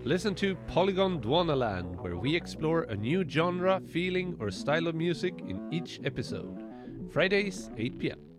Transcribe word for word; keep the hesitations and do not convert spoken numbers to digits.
Listen to Polygon Dwanaland, where we explore a new genre, feeling, or style of music in each episode. Fridays, eight p m.